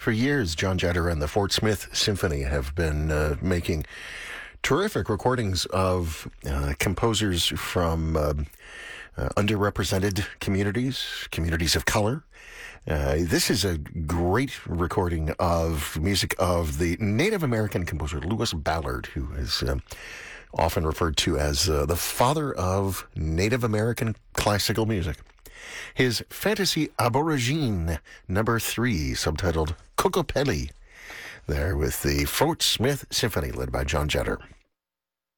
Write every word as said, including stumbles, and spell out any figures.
For years, John Jetter and the Fort Smith Symphony have been uh, making terrific recordings of uh, composers from uh, uh, underrepresented communities, communities of color. Uh, this is a great recording of music of the Native American composer Lewis Ballard, who is uh, often referred to as uh, the father of Native American classical music. His Fantasy Aborigine number three, subtitled Kokopelli, there with the Fort Smith Symphony led by John Jetter.